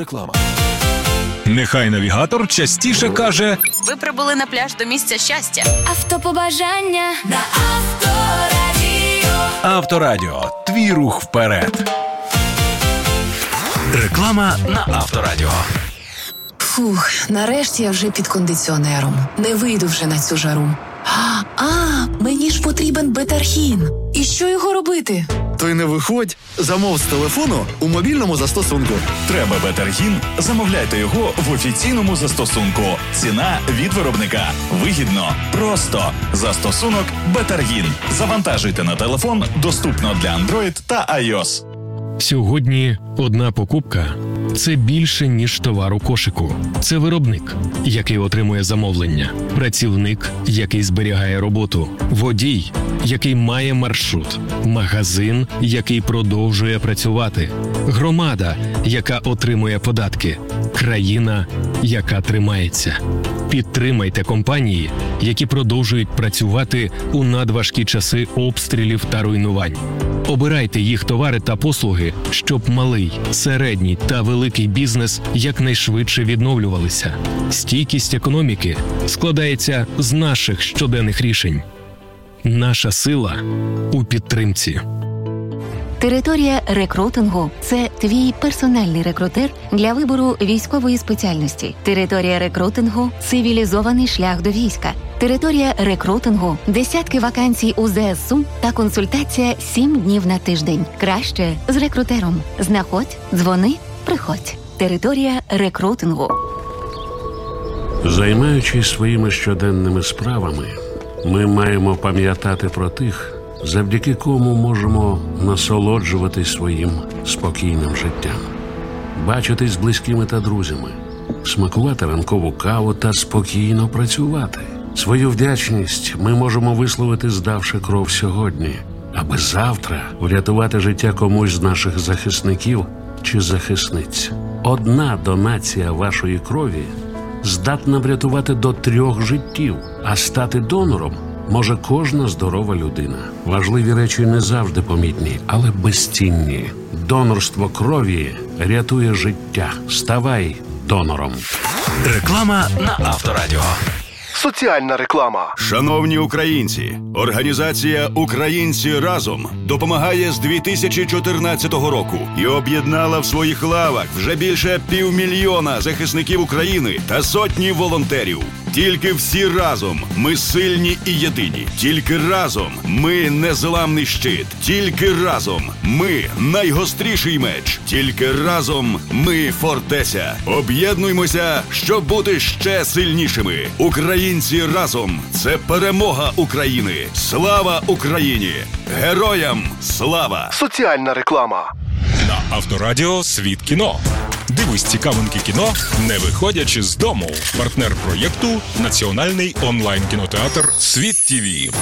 Реклама. Нехай навігатор частіше каже: ви прибули на пляж до місця щастя. Автобажання на Авторадіо. Авторадіо. Твій рух вперед. Реклама на Авторадіо. Фух, нарешті я вже під кондиціонером. Не вийду вже на цю жару. Мені ж потрібен Бетаргін. І що його робити? То й не виходь. Замов з телефону у мобільному застосунку. Треба Бетаргін? Замовляйте його в офіційному застосунку. Ціна від виробника. Вигідно. Просто. Застосунок Бетаргін. Завантажуйте на телефон. Доступно для Android та iOS. Сьогодні одна покупка – це більше, ніж товар у кошику. Це виробник, який отримує замовлення, працівник, який зберігає роботу, водій, який має маршрут, магазин, який продовжує працювати, громада, яка отримує податки, країна, яка тримається. Підтримайте компанії, які продовжують працювати у надважкі часи обстрілів та руйнувань. Обирайте їх товари та послуги, щоб малий, середній та великий бізнес якнайшвидше відновлювалися. Стійкість економіки складається з наших щоденних рішень. Наша сила у підтримці. Територія рекрутингу – це твій персональний рекрутер для вибору військової спеціальності. Територія рекрутингу – цивілізований шлях до війська. Територія рекрутингу – десятки вакансій у ЗСУ та консультація 7 днів на тиждень. Краще з рекрутером. Знаходь, дзвони, приходь. Територія рекрутингу. Займаючись своїми щоденними справами, ми маємо пам'ятати про тих, завдяки кому можемо насолоджуватись своїм спокійним життям. Бачитись з близькими та друзями, смакувати ранкову каву та спокійно працювати. Свою вдячність ми можемо висловити, здавши кров сьогодні, аби завтра врятувати життя комусь з наших захисників чи захисниць. Одна донація вашої крові здатна врятувати до 3 життів, а стати донором може кожна здорова людина. Важливі речі не завжди помітні, але безцінні. Донорство крові рятує життя. Ставай донором. Реклама на Авторадіо. Соціальна реклама. Шановні українці, організація «Українці разом» допомагає з 2014 року і об'єднала в своїх лавах вже більше 500 000 захисників України та сотні волонтерів. Тільки всі разом ми сильні і єдині. Тільки разом ми незламний щит. Тільки разом ми найгостріший меч. Тільки разом ми фортеця. Об'єднуймося, щоб бути ще сильнішими. Українці разом – це перемога України. Слава Україні! Героям слава! Соціальна реклама. На Авторадіо «Світ кіно». Дивись цікавинки кіно, не виходячи з дому. Партнер проєкту – національний онлайн-кінотеатр «Світ ТВ».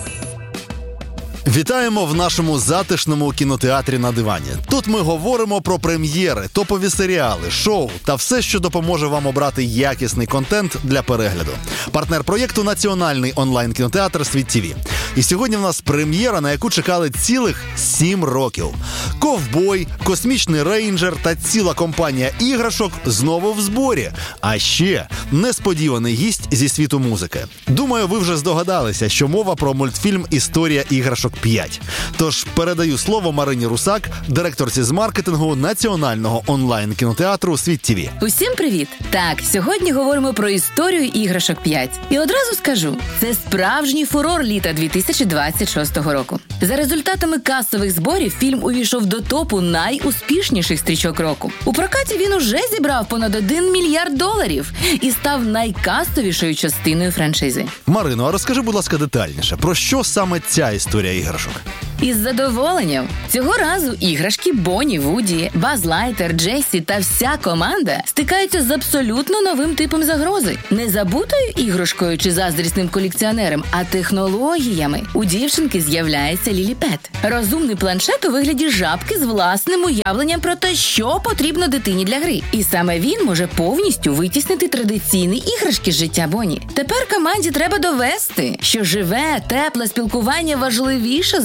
Вітаємо в нашому затишному кінотеатрі на дивані. Тут ми говоримо про прем'єри, топові серіали, шоу та все, що допоможе вам обрати якісний контент для перегляду. Партнер проєкту – національний онлайн-кінотеатр «Світ ТВ». І сьогодні в нас прем'єра, на яку чекали цілих 7 років. Ковбой, космічний рейнджер та ціла компанія іграшок знову в зборі. А ще несподіваний гість зі світу музики. Думаю, ви вже здогадалися, що мова про мультфільм «Історія іграшок 5». Тож передаю слово Марині Русак, директорці з маркетингу національного онлайн-кінотеатру «Світ ТВ». Усім привіт! Так, сьогодні говоримо про історію іграшок 5. І одразу скажу, це справжній фурор літа 2026 року. За результатами касових зборів фільм увійшов до топу найуспішніших стрічок року. У прокаті він уже зібрав понад $1 мільярд і став найкасовішою частиною франшизи. Марино, а розкажи, будь ласка, детальніше, про що саме ця історія іграшок? Із задоволенням. Цього разу іграшки Бонні, Вуді, Баз Лайтер, Джесі та вся команда стикаються з абсолютно новим типом загрози. Не забутою іграшкою чи заздрісним колекціонером, а технологіями. У дівчинки з'являється Ліліпет. Розумний планшет у вигляді жабки з власним уявленням про те, що потрібно дитині для гри. І саме він може повністю витіснити традиційні іграшки з життя Бонні. Тепер команді треба довести, що живе, тепле спілкування важливіше за монітор.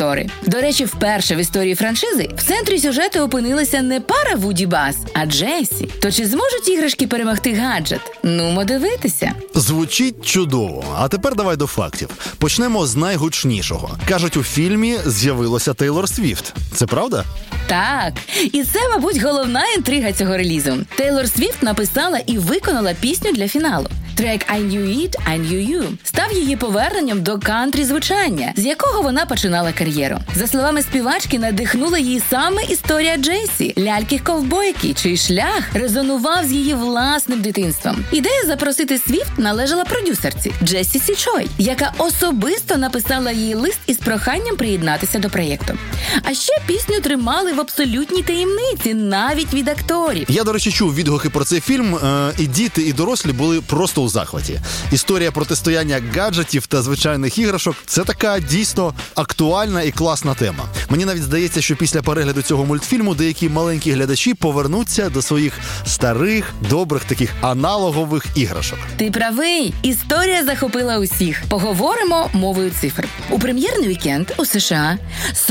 актори. До речі, вперше в історії франшизи в центрі сюжету опинилася не пара Вуді Баз, а Джесі. То чи зможуть іграшки перемогти гаджет? Нумо дивитися. Звучить чудово. А тепер давай до фактів. Почнемо з найгучнішого. Кажуть, у фільмі з'явилося Тейлор Свіфт. Це правда? Так. І це, мабуть, головна інтрига цього релізу. Тейлор Свіфт написала і виконала пісню для фіналу. Трек «I Knew It, I Knew You» став її поверненням до кантрі-звучання, з якого вона починала кар'єру. За словами співачки, надихнула її саме історія Джесі, ляльки-ковбойки, чий шлях резонував з її власним дитинством. Ідея запросити Свіфт належала продюсерці Джесі Січой, яка особисто написала їй лист із проханням приєднатися до проєкту. А ще пісню тримали в абсолютній таємниці, навіть від акторів. Я, до речі, чув відгуки про цей фільм. І діти, і дорослі були просто у захваті. Історія протистояння гаджетів та звичайних іграшок – це така дійсно актуальна і класна тема. Мені навіть здається, що після перегляду цього мультфільму деякі маленькі глядачі повернуться до своїх старих, добрих таких аналогових іграшок. Ти правий. Історія захопила усіх. Поговоримо мовою цифр. У прем'єрний вікенд у США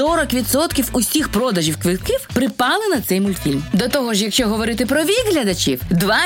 40% усіх продажів квитків припали на цей мультфільм. До того ж, якщо говорити про вік глядачів,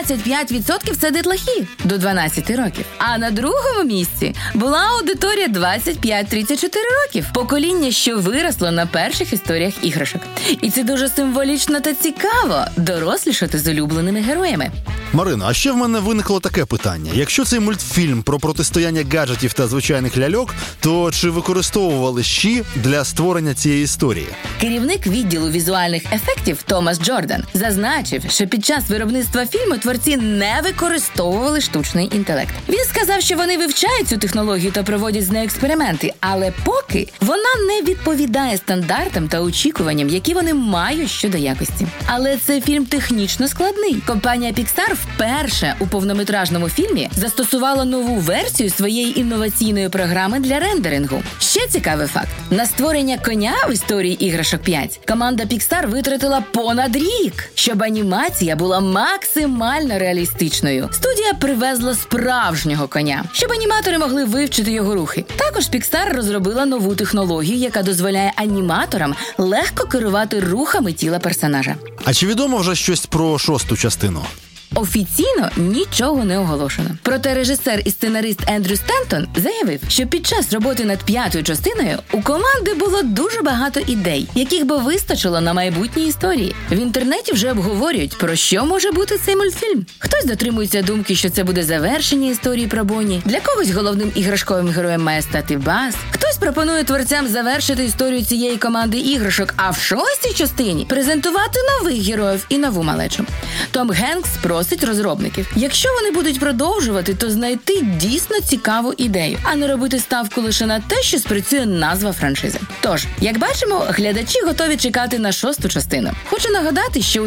25% – це дітлахи до 12 років. А на другому місці була аудиторія 25-34 років. Покоління, що виросло на перших історіях іграшок. І це дуже символічно та цікаво – дорослішати з улюбленими героями. Марино, а ще в мене виникло таке питання. Якщо цей мультфільм про протистояння гаджетів та звичайних ляльок, то чи використовували щі для створення цієї історії? Керівник відділу візуальних ефектів Томас Джордан зазначив, що під час виробництва фільму творці не використовували штучний інтелект. Він сказав, що вони вивчають цю технологію та проводять з нею експерименти, але поки вона не відповідає стандартам та очікуванням, які вони мають щодо якості. Але цей фільм технічно складний. Компанія Pixar вперше у повнометражному фільмі застосувала нову версію своєї інноваційної програми для рендерингу. Ще цікавий факт. На створення коня в історії іграшок 5 команда Pixar витратила понад рік, щоб анімація була максимально реалістичною. Студія привезла справжнього коня, щоб аніматори могли вивчити його рухи. Також Pixar розробила нову технологію, яка дозволяє аніматорам легко керувати рухами тіла персонажа. А чи відомо вже щось про 6-ту частину? Офіційно нічого не оголошено. Проте режисер і сценарист Ендрю Стентон заявив, що під час роботи над 5-ю частиною у команди було дуже багато ідей, яких би вистачило на майбутні історії. В інтернеті вже обговорюють, про що може бути цей мультфільм. Хтось дотримується думки, що це буде завершення історії про Бонні. Для когось головним іграшковим героєм має стати Баз. Хтось пропонує творцям завершити історію цієї команди іграшок, а в 6-й частині презентувати нових героїв і нову малечу. Том Генкс просить розробників, якщо вони будуть продовжувати, то знайти дійсно цікаву ідею, а не робити ставку лише на те, що спрацює назва франшизи. Тож, як бачимо, глядачі готові чекати на 6-ту частину. Хочу нагадати, що у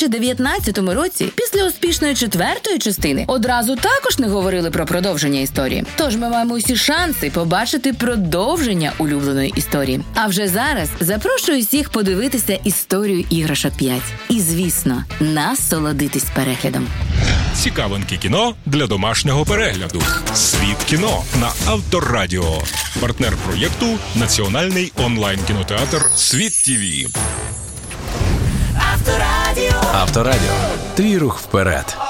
2019 році, після успішної 4-ї частини, одразу також не говорили про продовження історії. Тож ми маємо усі шанси побачити продовження улюбленої історії. А вже зараз запрошую всіх подивитися історію іграшок 5. І, звісно, насолодитись переглядом. Цікавинки кіно для домашнього перегляду. Світ кіно на Авторадіо. Партнер проєкту – національний онлайн-кінотеатр «Світ ТІВІ». Авторадіо. Твій рух вперед.